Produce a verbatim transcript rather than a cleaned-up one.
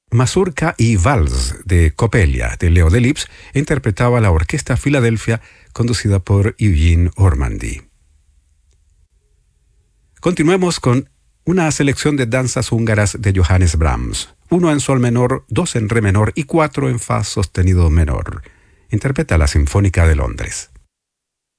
Mazurka y Vals de Coppelia, de Leo Delibes, interpretaba la Orquesta Filadelfia, conducida por Eugene Ormandy. Continuemos con una selección de danzas húngaras de Johannes Brahms. Uno en sol menor, dos en re menor y cuatro en fa sostenido menor. Interpreta la Sinfónica de Londres.